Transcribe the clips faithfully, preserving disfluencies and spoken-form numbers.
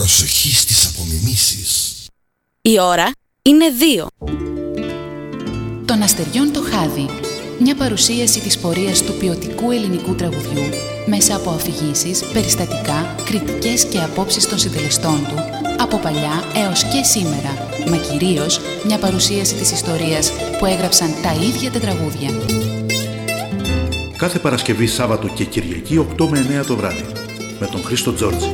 Προσοχή στις απομιμήσεις. Η ώρα είναι δύο. Των αστεριών το χάδι. Μια παρουσίαση της πορείας του ποιοτικού ελληνικού τραγουδιού μέσα από αφηγήσεις, περιστατικά, κριτικές και απόψεις των συντελεστών του από παλιά έως και σήμερα, μα κυρίως μια παρουσίαση της ιστορίας που έγραψαν τα ίδια τα τραγούδια. Κάθε Παρασκευή, Σάββατο και Κυριακή οκτώ με εννέα το βράδυ με τον Χρήστο Τζόρτζη.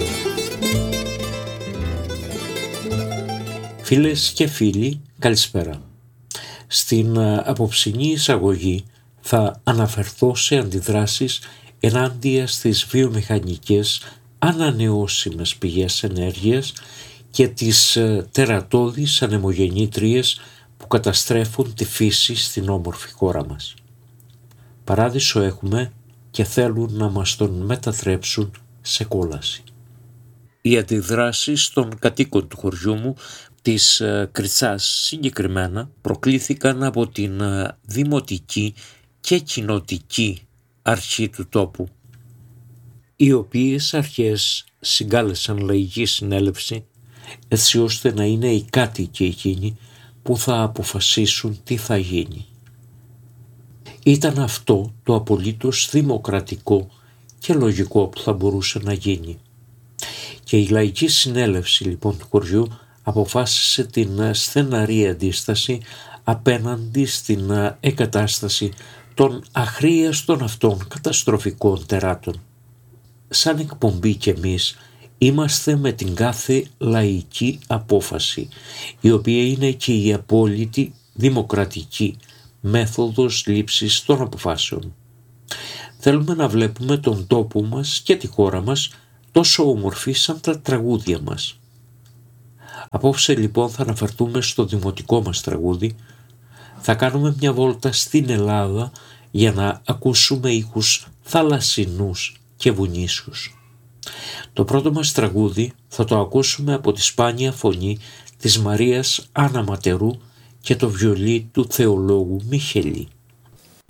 Φίλες και φίλοι, καλησπέρα. Στην απόψινή εισαγωγή θα αναφερθώ σε αντιδράσεις ενάντια στις βιομηχανικές ανανεώσιμες πηγές ενέργειας και τις τερατώδεις ανεμογεννήτριες που καταστρέφουν τη φύση στην όμορφη χώρα μας. Παράδεισο έχουμε και θέλουν να μας τον μετατρέψουν σε κόλαση. Οι αντιδράσεις των κατοίκων του χωριού μου, της Κριτσάς συγκεκριμένα, προκλήθηκαν από την δημοτική και κοινοτική αρχή του τόπου, οι οποίες αρχές συγκάλεσαν λαϊκή συνέλευση έτσι ώστε να είναι οι κάτοικοι εκείνοι που θα αποφασίσουν τι θα γίνει. Ήταν αυτό το απολύτως δημοκρατικό και λογικό που θα μπορούσε να γίνει. Και η λαϊκή συνέλευση λοιπόν του χωριού αποφάσισε την στεναρή αντίσταση απέναντι στην εγκατάσταση των αχρίαστων αυτών καταστροφικών τεράτων. Σαν εκπομπή κι εμείς είμαστε με την κάθε λαϊκή απόφαση, η οποία είναι και η απόλυτη δημοκρατική μέθοδος λήψης των αποφάσεων. Θέλουμε να βλέπουμε τον τόπο μας και τη χώρα μας τόσο όμορφη σαν τα τραγούδια μας. Απόψε λοιπόν θα αναφερθούμε στο δημοτικό μας τραγούδι, θα κάνουμε μια βόλτα στην Ελλάδα για να ακούσουμε ήχους θαλασσινούς και βουνίσιους. Το πρώτο μας τραγούδι θα το ακούσουμε από τη σπάνια φωνή της Μαρίας Άννα Ματερού και το βιολί του θεολόγου Μιχελή.